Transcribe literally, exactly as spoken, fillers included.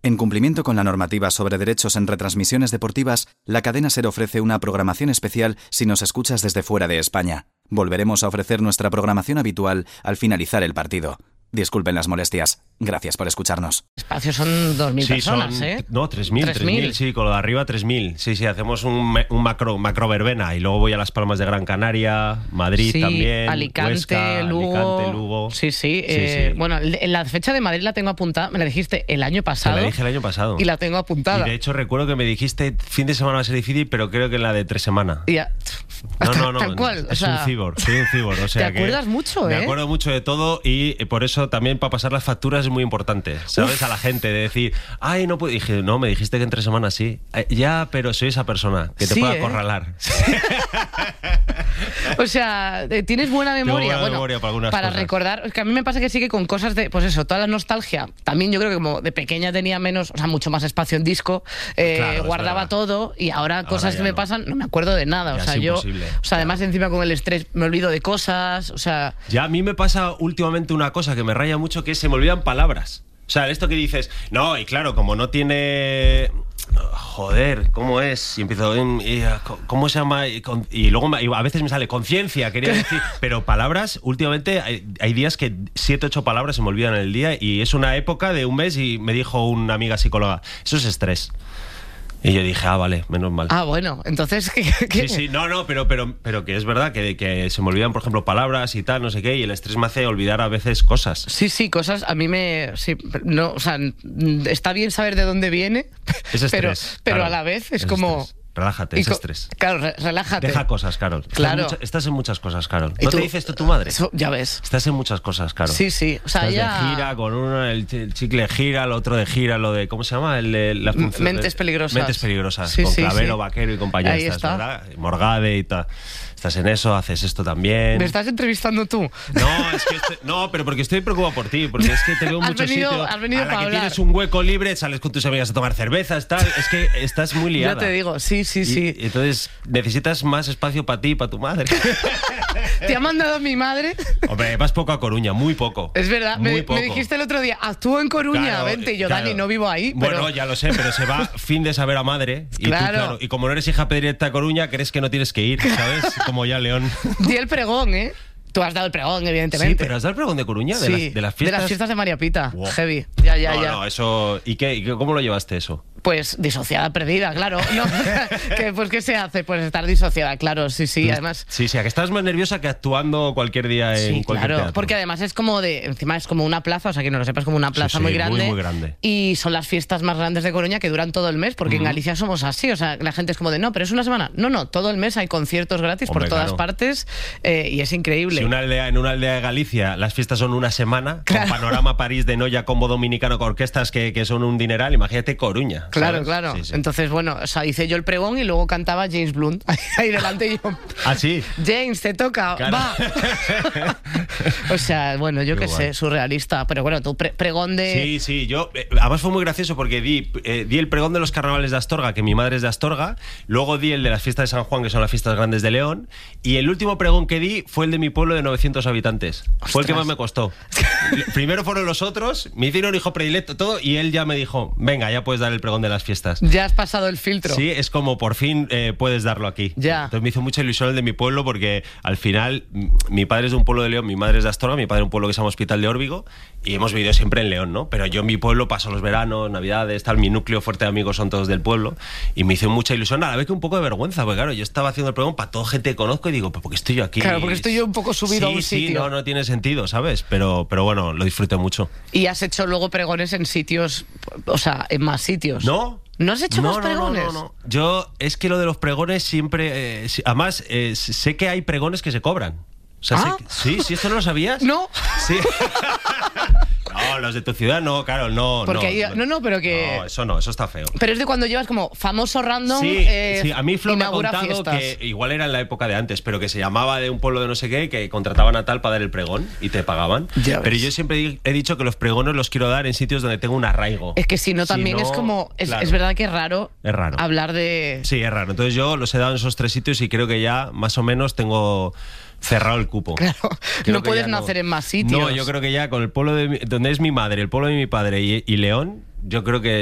En cumplimiento con la normativa sobre derechos en retransmisiones deportivas, la cadena SER ofrece una programación especial si nos escuchas desde fuera de España. Volveremos a ofrecer nuestra programación habitual al finalizar el partido. Disculpen las molestias. Gracias por escucharnos. Espacios son dos mil sí, personas, son, ¿eh? No, tres mil, tres mil, sí, con lo de arriba tres mil. Sí, sí, hacemos un, un macro, macro verbena y luego voy a Las Palmas de Gran Canaria, Madrid sí, también, Alicante, Huesca, Lugo. Alicante, Lugo. Sí, sí. sí, eh, sí. Bueno, en la fecha de Madrid la tengo apuntada, me la dijiste el año pasado. Te la dije el año pasado. Y la tengo apuntada. Y de hecho recuerdo que me dijiste fin de semana va a ser difícil, pero creo que la de tres semanas. Ya. No, no, no. Tal cual. Es o sea, un cibor, soy un cibor. O sea te acuerdas que mucho, ¿eh? Me acuerdo mucho de todo y por eso también para pasar las facturas es muy importante, ¿sabes? Uf. A la gente de decir, ay, no puedo. Y dije, no, me dijiste que en tres semanas sí. Eh, ya, pero soy esa persona que te sí, puede ¿eh? acorralar. O sea, tienes buena memoria. Buena bueno, memoria para algunas para cosas. recordar, es que a mí me pasa que sí que con cosas de, pues eso, toda la nostalgia. También yo creo que como de pequeña tenía menos, o sea, mucho más espacio en disco, eh, claro, guardaba todo y ahora, ahora cosas que me no. pasan no me acuerdo de nada. Ya o sea, es yo, imposible. o sea, además encima con el estrés me olvido de cosas, o sea. Ya a mí me pasa últimamente una cosa que me raya mucho, que se me olvidan palabras. O sea, esto que dices, no, y claro, como no tiene... Joder, ¿cómo es? Y empiezo, ¿cómo se llama? Y luego a veces me sale conciencia, quería decir, pero palabras, últimamente hay, hay días que siete, ocho palabras se me olvidan en el día y es una época de un mes y me dijo una amiga psicóloga, eso es estrés. Y yo dije, ah, vale, menos mal. Ah, bueno, entonces... ¿qué, qué? Sí, sí, no, no, pero, pero, pero que es verdad que, que se me olvidan, por ejemplo, palabras y tal, no sé qué, y el estrés me hace olvidar a veces cosas. Sí, sí, cosas, a mí me... Sí, no, o sea, está bien saber de dónde viene, es estrés, pero, pero claro, a la vez es, es como... Estrés. Relájate, es estrés. Claro, re relájate. Deja cosas, Carol. Claro. Estás en, mucha, estás en muchas cosas, Carol. ¿No tú? te dice esto tu madre? Eso, ya ves. Estás en muchas cosas, Carol. Sí, sí. O sea, estás ya... de gira con uno, el, el chicle gira, el otro de gira, lo de... ¿Cómo se llama? El, el, la función, Mentes peligrosas. Mentes peligrosas. Sí, con sí, Clavero, sí. Vaquero y compañía. Ahí estás, está. ¿verdad? Morgade y tal. Estás en eso, haces esto también. ¿Me estás entrevistando tú? No, es que estoy, no, pero porque estoy preocupado por ti, porque es que te veo en muchos venido, sitios. Has venido a la para que hablar. Tienes un hueco libre, sales con tus amigas a tomar cervezas, tal. Es que estás muy liada. Yo te digo, sí, sí, y, sí. Entonces necesitas más espacio para ti y para tu madre. ¿Te ha mandado mi madre? Hombre, vas poco a Coruña, muy poco. Es verdad, muy me, poco. me dijiste el otro día, actúo en Coruña, claro, vente. Y yo, claro. Dani, no vivo ahí. Bueno, pero... ya lo sé, pero se va fin de saber a madre. Y claro. Tú, claro. Y como no eres hija predilecta de Coruña, crees que no tienes que ir, ¿sabes? Como ya León. Di el pregón, ¿eh? Tú has dado el pregón, evidentemente. Sí, pero has dado el pregón de Coruña, de, sí, las, de las fiestas. De las fiestas de María Pita. Wow. Heavy. Ya, ya, no, ya. No, eso. ¿Y qué, y qué, cómo lo llevaste eso? Pues disociada, perdida, claro. No, que, pues, ¿qué se hace? Pues estar disociada, claro, sí, sí, además... Sí, sí, a que estás más nerviosa que actuando cualquier día en sí, cualquier claro, teatro. porque además es como de... Encima es como una plaza, o sea, que no lo sepas, como una plaza sí, sí, muy grande. Muy, muy grande. Y son las fiestas más grandes de Coruña que duran todo el mes, porque uh-huh. en Galicia somos así, o sea, la gente es como de, no, pero es una semana. No, no, todo el mes hay conciertos gratis Hombre, por todas claro. partes eh, y es increíble. Si una aldea, en una aldea de Galicia las fiestas son una semana, claro. con Panorama París de Noya, combo dominicano, con orquestas que, que son un dineral, imagínate Coruña. Claro, ¿sabes? claro. Sí, sí. Entonces, bueno, o sea, hice yo el pregón y luego cantaba James Blunt ahí delante y yo... ¿Ah, sí? James, te toca, claro. va. O sea, bueno, yo qué, qué sé, surrealista. Pero bueno, tu pre pregón de... Sí, sí, yo... Eh, además fue muy gracioso porque di, eh, di el pregón de los carnavales de Astorga, que mi madre es de Astorga, luego di el de las fiestas de San Juan, que son las fiestas grandes de León, y el último pregón que di fue el de mi pueblo de novecientos habitantes. Ostras. Fue el que más me costó. Primero fueron los otros, me hicieron hijo predilecto, todo, y él ya me dijo, venga, ya puedes dar el pregón de las fiestas. Ya has pasado el filtro. Sí, es como por fin eh, puedes darlo aquí. Ya. Entonces me hizo mucha ilusión el de mi pueblo porque al final mi padre es de un pueblo de León, mi madre es de Astorga, mi padre es un pueblo que se llama Hospital de Órbigo y hemos vivido siempre en León, ¿no? Pero yo en mi pueblo paso los veranos, navidades, tal, mi núcleo fuerte de amigos son todos del pueblo y me hizo mucha ilusión, a la vez que un poco de vergüenza, porque claro, yo estaba haciendo el pregón para toda gente que conozco y digo, ¿pero por qué estoy yo aquí? Claro, porque estoy yo un poco subido sí, a un sí, sitio. no, no tiene sentido, ¿sabes? Pero, pero bueno, lo disfruté mucho. Y has hecho luego pregones en sitios, o sea, en más sitios. ¿No? ¿No has hecho no, más no, pregones? No, no, no. Yo, es que lo de los pregones siempre... Eh, además, eh, sé que hay pregones que se cobran. O sea, ¿Ah? sé que, sí, sí, ¿esto no lo sabías? No. Sí. No, los de tu ciudad no, claro, no. Porque no, ahí, no, no, pero que... No, eso no, eso está feo. Pero es de cuando llevas como famoso random. Sí, eh, sí, a mí Flo me ha contado fiestas. que igual era en la época de antes, pero que se llamaba de un pueblo de no sé qué, que contrataban a tal para dar el pregón y te pagaban. Ya pero ves. yo siempre he dicho que los pregones los quiero dar en sitios donde tengo un arraigo. Es que si no, también si no, es como... Es, claro. es verdad que es raro, es raro hablar de... Sí, es raro. Entonces yo los he dado en esos tres sitios y creo que ya más o menos tengo... cerrado el cupo. Claro, creo no puedes nacer no. en más sitios. No, yo creo que ya con el pueblo de mi, donde es mi madre, el pueblo de mi padre y, y León, yo creo que